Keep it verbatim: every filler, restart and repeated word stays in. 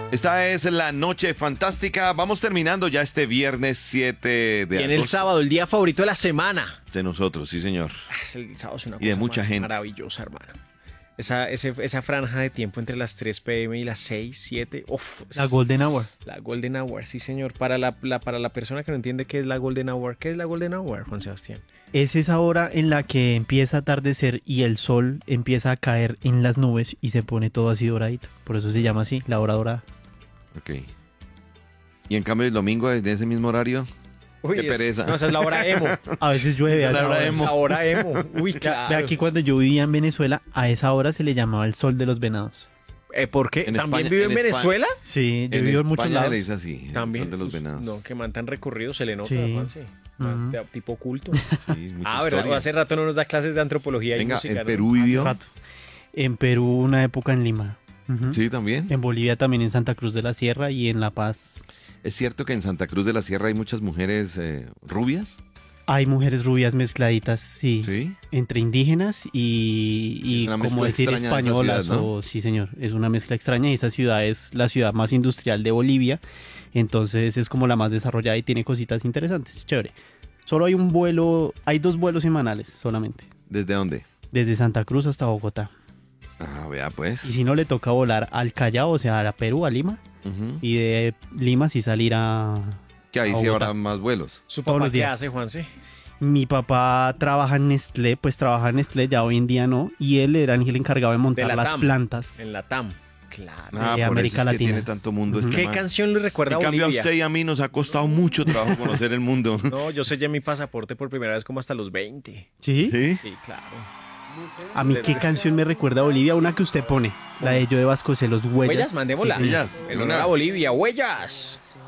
Esta es la noche fantástica. Vamos terminando ya este viernes siete de Viene el agosto. sábado, el día favorito de la semana. De nosotros, sí, señor. El sábado es una Y de cosa mucha mar- gente. maravillosa, hermano. Esa, ese- esa franja de tiempo entre las tres pe eme y las seis, siete, uf, es- La Golden Hour. la Golden Hour, sí señor. Para la, la- para la persona que no entiende qué es la Golden Hour, ¿qué es la Golden Hour, Juan Sebastián? Es esa hora en la que empieza a atardecer y el sol empieza a caer en las nubes y se pone todo así doradito. Por eso se llama así, la hora dorada. Ok. Y en cambio el domingo, en ese mismo horario, Uy, qué es- pereza. no, esa es la hora emo. A veces llueve. a La esa hora hora. emo. La hora emo. Uy, Ve- claro. Ve aquí cuando yo vivía en Venezuela, a esa hora se le llamaba el sol de los venados. Eh, ¿Por qué? En ¿También España- vive en, en España- Venezuela? Sí, yo en vivo en muchos España lados. le dice así, el También. sol de los Pues, venados. No, que man tan recorrido se le nota, Sí. Juanse. Man, Ujú. de- tipo oculto. Sí, mucha Ah, ¿verdad? historia. Hace rato no nos da clases de antropología y Venga, música, en ¿no? Perú vivió. Rato. En Perú, una época en Lima. Ujú. Sí, también. En Bolivia también, en Santa Cruz de la Sierra y en La Paz. Es cierto que en Santa Cruz de la Sierra hay muchas mujeres eh, rubias. Hay mujeres rubias mezcladitas, sí. Sí. Entre indígenas y, y Es una como mezcla decir extraña de esa españolas. ciudad, ¿no? O, sí, señor. Es una mezcla extraña y esa ciudad es la ciudad más industrial de Bolivia. Entonces es como la más desarrollada y tiene cositas interesantes. Chévere. Solo hay un vuelo, hay dos vuelos semanales solamente. ¿Desde dónde? Desde Santa Cruz hasta Bogotá. Ah, vea Y pues. si no, le toca volar al Callao, o sea, a Perú, a Lima. Ujú. Y de Lima sí salir a... Que ahí a sí Bogotá. habrá más vuelos. ¿Su todos papá los qué días. hace, Juanse? Mi papá trabaja en Nestlé, pues trabaja en Nestlé, ya hoy en día no. Y él era el encargado de montar la las TAM. plantas. En la T A M. Claro. Ah, de por América eso es que Latina. tiene tanto mundo Ujú. este ¿Qué man. canción le recuerda En a cambio a Bolivia? usted y a mí nos ha costado mucho trabajo conocer el mundo. No, yo sellé mi pasaporte por primera vez como hasta los veinte. ¿Sí? ¿Sí? Sí, claro. A mí, ¿qué canción me recuerda a Bolivia? Una que usted pone, la de Joe Vasconcelos, Huellas. Huellas, mandémosla. Sí, señor. Huellas. En honor a Bolivia, huellas.